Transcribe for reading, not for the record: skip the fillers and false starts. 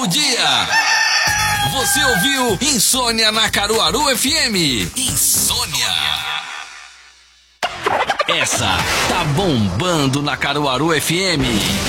dia. Você ouviu Insônia na Caruaru FM. Insônia. Essa tá bombando na Caruaru FM.